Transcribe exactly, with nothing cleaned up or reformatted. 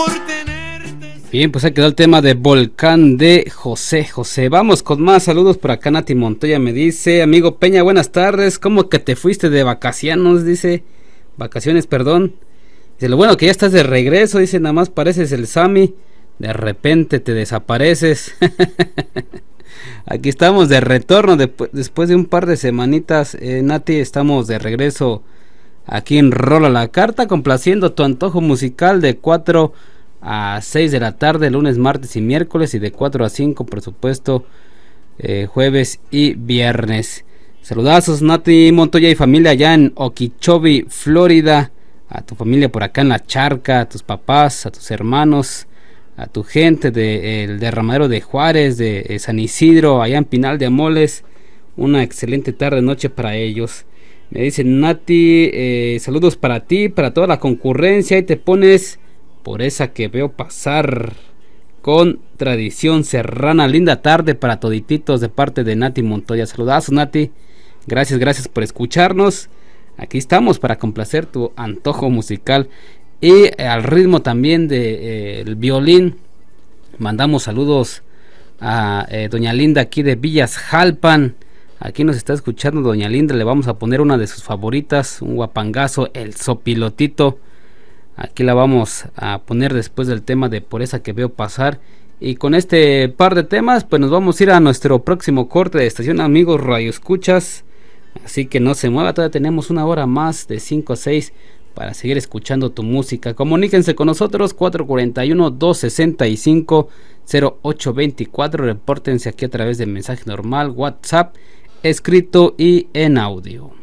Bien, pues ahí quedó el tema de Volcán de José José. Vamos con más saludos por acá. Nati Montoya me dice: amigo Peña, buenas tardes. ¿Cómo que te fuiste de vacaciones? Dice, vacaciones, perdón. Dice, lo bueno que ya estás de regreso. Dice, nada más pareces el Sammy. De repente te desapareces. Aquí estamos de retorno de, después de un par de semanitas. eh, Nati, estamos de regreso aquí en Rola la Carta, complaciendo tu antojo musical de cuatro a seis de la tarde, lunes, martes y miércoles, y de cuatro a cinco, por supuesto, eh, jueves y viernes. Saludazos, Nati Montoya y familia allá en Okeechobee, Florida, a tu familia por acá en La Charca, a tus papás, a tus hermanos, a tu gente del de, derramadero de Juárez, de, de San Isidro, allá en Pinal de Amoles. Una excelente tarde, noche para ellos. Me dicen, Nati, eh, saludos para ti, para toda la concurrencia, y te pones Por esa que veo pasar, con Tradición Serrana. Linda tarde para todititos de parte de Nati Montoya. Saludazos, Nati. Gracias, gracias por escucharnos. Aquí estamos para complacer tu antojo musical. Y eh, al ritmo también de eh, el violín, mandamos saludos a eh, doña Linda aquí de Villas Jalpan. Aquí nos está escuchando doña Linda. Le vamos a poner una de sus favoritas, un guapangazo, el Sopilotito. Aquí la vamos a poner después del tema de Por esa que veo pasar. Y con este par de temas, pues nos vamos a ir a nuestro próximo corte de estación, amigos Radio Escuchas. Así que no se mueva, todavía tenemos una hora más, de cinco a seis, para seguir escuchando tu música. Comuníquense con nosotros, cuatro cuatro uno, dos seis cinco, cero ocho dos cuatro. Repórtense aquí a través de mensaje normal, WhatsApp, escrito y en audio.